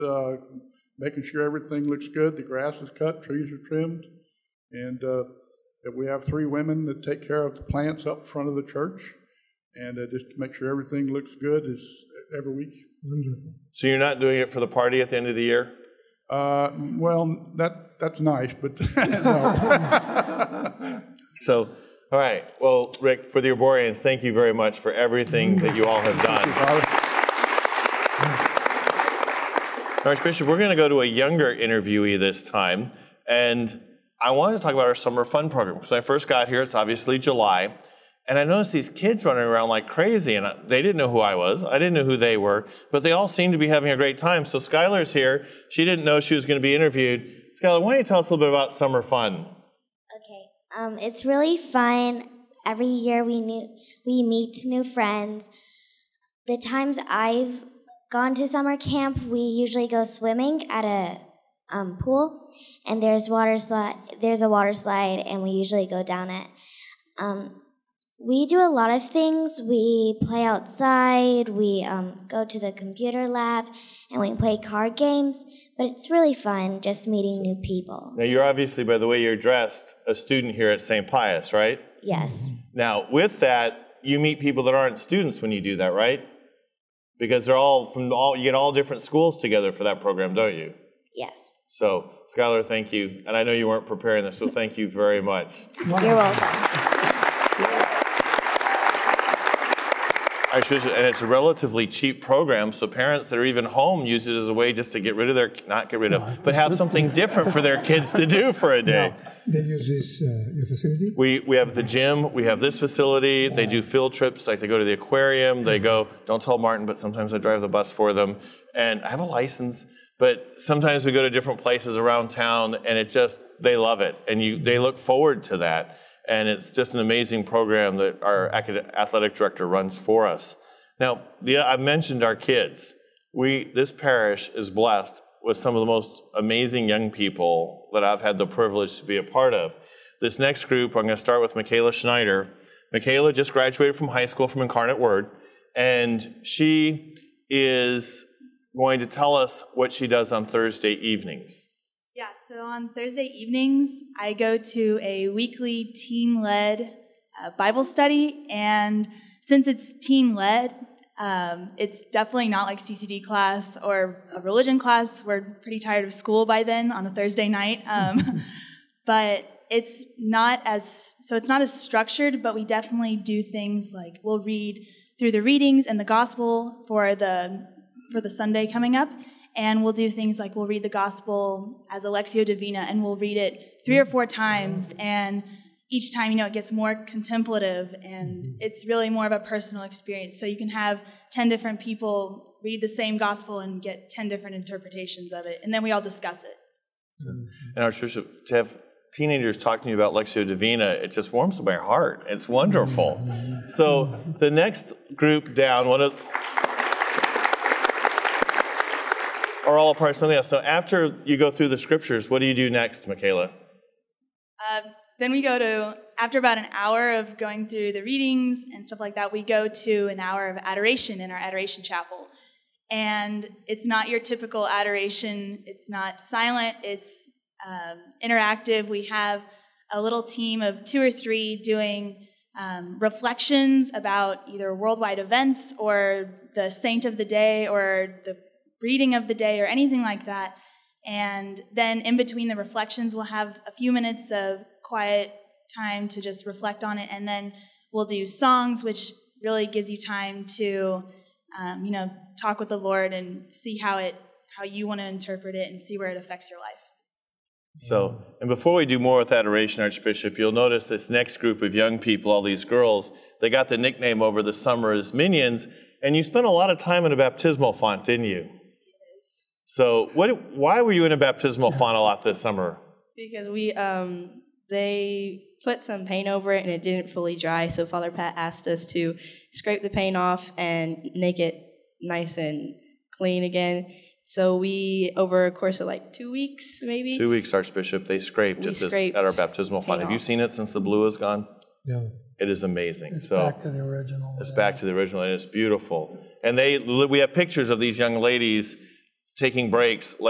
making sure everything looks good, the grass is cut, trees are trimmed, and that we have 3 women that take care of the plants up front of the church, and just to make sure everything looks good is every week. Wonderful. So you're not doing it for the party at the end of the year? Well, that's nice, but no. So, all right. Well, Rick, for the Arboreans, thank you very much for everything that you all have done. Archbishop, we're going to go to a younger interviewee this time, and I wanted to talk about our summer fun program. Because when I first got here, it's obviously July, and I noticed these kids running around like crazy, and they didn't know who I was. I didn't know who they were, but they all seemed to be having a great time. So Skylar's here. She didn't know she was going to be interviewed. Skylar, why don't you tell us a little bit about summer fun? Okay. It's really fun. Every year we meet new friends. The times I've gone to summer camp, we usually go swimming at a pool, and there's a water slide, and we usually go down it. We do a lot of things. We play outside, we go to the computer lab, and we play card games, but it's really fun just meeting new people. Now, you're obviously, by the way you're dressed, a student here at St. Pius, right? Yes. Now, with that, you meet people that aren't students when you do that, right? Because they're you get all different schools together for that program, don't you? Yes. So, Skylar, thank you. And I know you weren't preparing this, so thank you very much. You're welcome. And it's a relatively cheap program, so parents that are even home use it as a way just to but have something different for their kids to do for a day. Now, they use this your facility? We have the gym, we have this facility, they do field trips, like they go to the aquarium, they go, don't tell Martin, but sometimes I drive the bus for them, and I have a license, but sometimes we go to different places around town, and they love it, and they look forward to that. And it's just an amazing program that our athletic director runs for us. Now, I mentioned our kids. This parish is blessed with some of the most amazing young people that I've had the privilege to be a part of. This next group, I'm going to start with Michaela Schneider. Michaela just graduated from high school from Incarnate Word, and she is going to tell us what she does on Thursday evenings. Yeah, so on Thursday evenings, I go to a weekly team-led Bible study, and since it's team-led, it's definitely not like CCD class or a religion class. We're pretty tired of school by then on a Thursday night, but it's not as structured, but we definitely do things like we'll read through the readings and the gospel for the Sunday coming up. And we'll do things like we'll read the gospel as a Lectio Divina, and we'll read it 3 or 4 times. And each time, it gets more contemplative, and it's really more of a personal experience. So you can have 10 different people read the same gospel and get 10 different interpretations of it. And then we all discuss it. And Archbishop, to have teenagers talking to you about Lectio Divina, it just warms my heart. It's wonderful. So the next group down, are all a part of something else. So after you go through the scriptures, what do you do next, Michaela? Then we go to, after about an hour of going through the readings and stuff like that, we go to an hour of adoration in our adoration chapel. And it's not your typical adoration. It's not silent. It's interactive. We have a little team of 2 or 3 doing reflections about either worldwide events or the saint of the day or the reading of the day or anything like that. And then in between the reflections, we'll have a few minutes of quiet time to just reflect on it. And then we'll do songs, which really gives you time to, talk with the Lord and see how you want to interpret it and see where it affects your life. So, and before we do more with adoration, Archbishop, you'll notice this next group of young people, all these girls, they got the nickname over the summer as Minions, and you spent a lot of time in a baptismal font, didn't you? So why were you in a baptismal font a lot this summer? Because they put some paint over it and it didn't fully dry, so Father Pat asked us to scrape the paint off and make it nice and clean again. So we, over a course of like 2 weeks, maybe? 2 weeks, Archbishop, they scraped at our baptismal font. Have you seen it since the blue is gone? No. It is amazing. It's back to the original. It's back to the original, and it's beautiful. And we have pictures of these young ladies taking breaks,